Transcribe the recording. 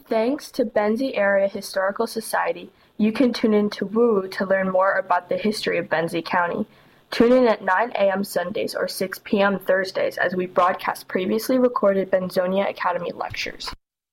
Thanks to Benzie Area Historical Society, you can tune in to Woo to learn more about the history of Benzie County. Tune in at 9 a.m. Sundays or 6 p.m. Thursdays as we broadcast previously recorded Benzonia Academy lectures.